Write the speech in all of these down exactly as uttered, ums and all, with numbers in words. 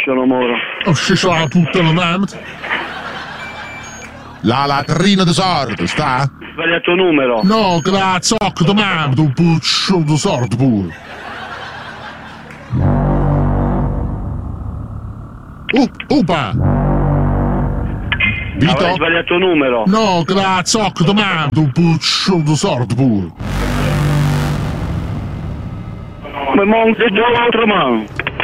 sono Moro. Oh, ci sarà tutto il momento. La latrina di sordo, sta? Sbagliato numero. No, grazie, occhio di mamma, un puccio di sordo pure. Uh, upa! Vito? Avrei sbagliato numero. No, grazie, occhio di mamma, un puccio di sordo pure. Ma monte già l'altro mano.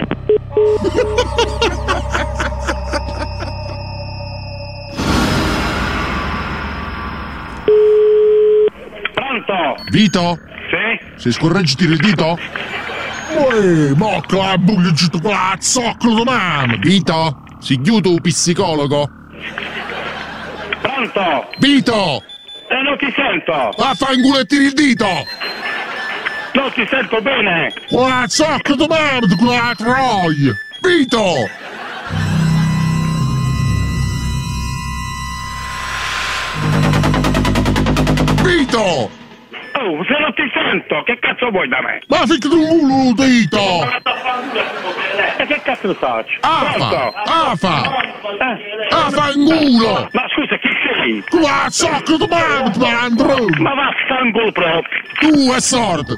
Pronto? Vito? Sì? Sei scorreggiti il dito? Uè, mocca, bugliagito qua, zoccolo di mamma. Vito? Si chiude un psicologo? Pronto? Vito! Eh, non ti sento. Vaffanculo e tiri il dito! Non ti sento bene. Qua, zoccolo di mamma, qua, troia! Vito! Vito! Oh, se non ti sento, che cazzo vuoi da me? Ma fica tu culo, dito! E che cazzo faccio? Afa! Afa! Eh? Afa in culo! Ma scusa, chi sei? Qua, zoccolo di mamma, Andrew! Ma vaffanculo proprio. Tu è sordo!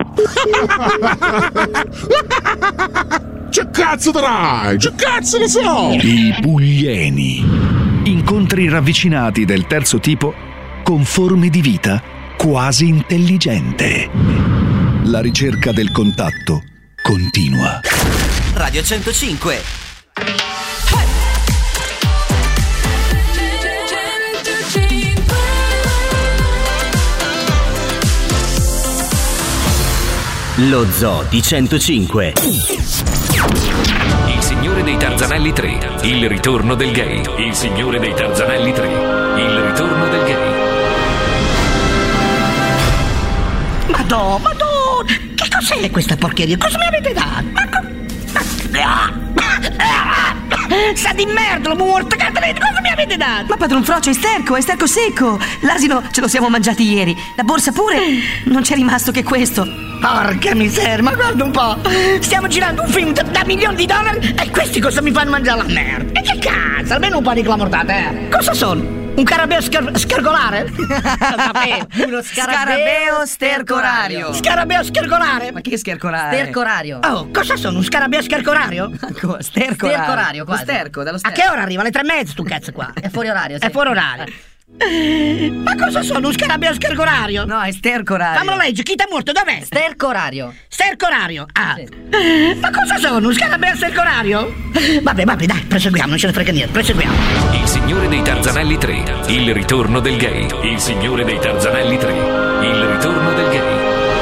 Che cazzo darai? Che cazzo ne so? I Puglieni. Incontri ravvicinati del terzo tipo con forme di vita quasi intelligente. La ricerca del contatto continua. Radio centocinque. Lo Zoo di centocinque. Il Signore dei Tarzanelli tre. Il ritorno del gay. Il Signore dei Tarzanelli tre. Il ritorno del gay. Madonna, madonna! Che cos'è questa porcheria? Cosa mi avete dato? Ma co- Sa di merda, l'ho morto, cosa mi avete dato? Ma padron Frocio, è sterco, è sterco secco. L'asino ce lo siamo mangiati ieri. La borsa pure. Non c'è rimasto che questo. Porca miseria, ma guarda un po'. Stiamo girando un film da, da milioni di dollari e questi cosa mi fanno mangiare la merda? E che cazzo, almeno un po' di clamortate, eh? Cosa sono? Un carabeo scar- scargolare? Uno scarabeo stercorario. Scarabeo scargolare? Ma che schercorare? Stercorario. Oh, cosa sono? Un scarabeo scargorario? Stercorario. Stercorario, quasi. Lo sterco, dallo A sterco. che ora arriva? Alle tre e mezza, tu cazzo qua. È fuori orario, sì. È fuori orario. Ma cosa sono? Un scarabeo scargorario? No, è stercorario. Fammelo leggere, chi t'ha morto? Dov'è? Stercorario. Stercorario. Ah. Sì. Ma cosa sono? Un scarabeo stercorario? Vabbè, vabbè, dai, proseguiamo, non ce ne frega niente, proseguiamo. Il Signore dei Tarzanelli tre. Il ritorno del gay. Il Signore dei Tarzanelli tre. Il ritorno del gay.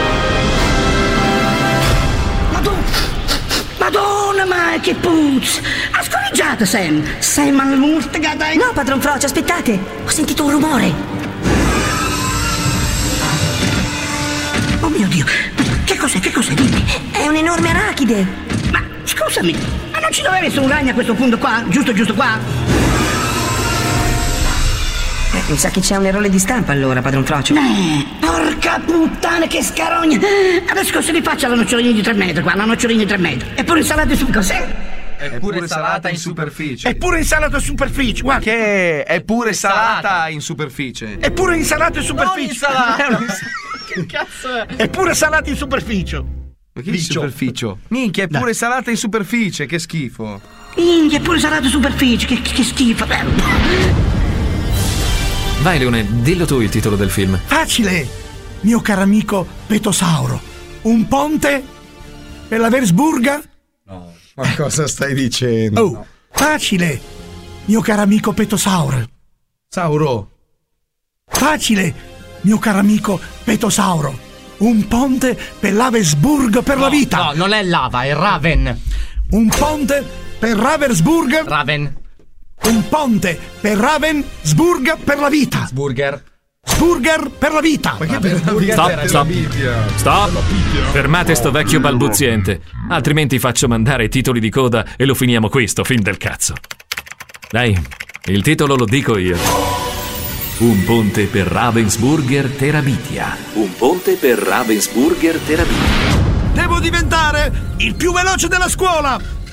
Madonna, Madonna, ma che puzza! Ha scorreggiato, Sam! Sei malmustica, dai! No, padron Frocio, aspettate. Ho sentito un rumore. Oh mio Dio! Che cos'è? Che cos'è? Dimmi! È un'enorme arachide. Ma scusami, ma non ci doveva essere un ragno a questo punto qua? Giusto, giusto qua? Eh, mi sa che c'è un errore di stampa allora, padron Frocio. Eh, porca puttana, che scarogna! Adesso cosa li faccio alla nocciolina di tre metri qua? La nocciolina di tre metri. Eppure insalata su cos'è? È pure salata in superficie. Eppure insalata in superficie, guarda! Che è pure salata in superficie. Eppure insalata in superficie! Che cazzo è? Eppure salata in superficie! Ma che in superficie? Minchia, è pure Dai. salata in superficie, che schifo. Minchia, è pure salata in superficie, che, che schifo. Vai Leone, dillo tu il titolo del film. Facile, mio caro amico Petosauro. Un ponte per la Versburga? No, ma cosa stai dicendo? Oh, no. Facile, mio caro amico Petosauro. Sauro. Facile, mio caro amico Petosauro. Un ponte per Ravensburg per no, la vita. No, non è lava, è Raven. Un ponte per Ravensburg. Raven. Un ponte per Ravensburg per la vita. Sburger. Sburger per la vita. Ma che per la vita? Stop, stop. Stop. Fermate sto vecchio balbuziente. Altrimenti faccio mandare i titoli di coda e lo finiamo qui, sto film del cazzo. Dai, il titolo lo dico io. Un ponte per Ravensburger Terabitia. Un ponte per Ravensburger Terabitia. Devo diventare il più veloce della scuola.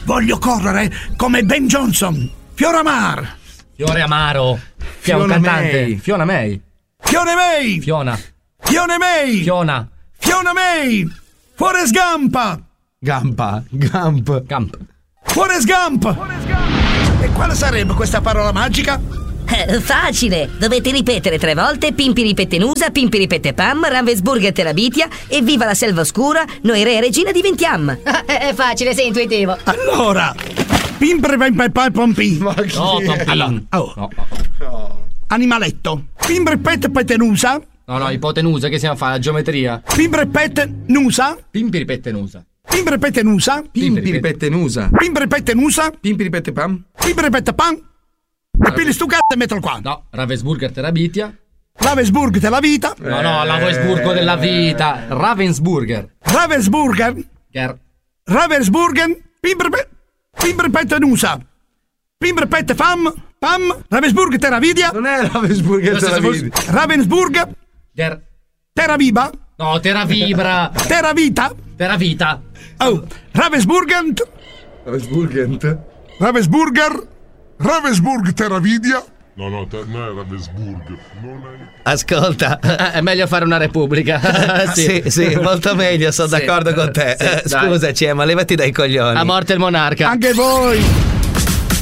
Voglio correre come Ben Johnson. Fioramar. Fiore Amaro. Che è un Fiona cantante. May. Fiona May. Fione May. Fiona. Fione May. Fiona. Fiona May. Forrest Gump. Gampa. Gamp. Camp. Forrest Gump. E quale sarebbe questa parola magica? Eh, facile! Dovete ripetere tre volte Pimpiripettenusa, Pimpiripettepam, Ravensburger Terabitia e viva la selva oscura, noi re e regina diventiam! È facile, sei intuitivo. Allora, Pimpre Pompi. No, Pompin. Allora, oh. No, no. Animaletto. Pimbre Pet Petenusa. No, no, ipotenusa, che stiamo a fare? La geometria. Pimbre Pet Nusa. Pimpiripettenusa. Pimbre Petenusa. Pimpiripettenusa. Pimbre Pettenusa. Pimpiripettepam. Pimbre Pettepam. E pili stu cazzo e mettilo qua. No, Ravensburger Terabitia. Ravensburg della vita. No, no, Ravensburgo della vita. Ravensburger. Ravensburger. Ger. Ravensburgen. Pimbre Pet. Pimbre Pettenusa. Pimbre Pettefam. Pam. Ravensburg Teravidia. Non è Ravensburger Teravidia. Ravensburg. Ger. Teraviba. No, Teravibra. Teravita. Teravita. Oh. Ravensburgen. Ravensburgent. Ravensburger. Ravensburg Teravidia? No, no, te, no è Ravensburg. Non è... Ascolta, è meglio fare una repubblica. sì, sì, molto meglio, sono Sì. d'accordo con te. Sì, Eh, dai. Scusaci, eh, ma levati dai coglioni. A morte il monarca. Anche voi.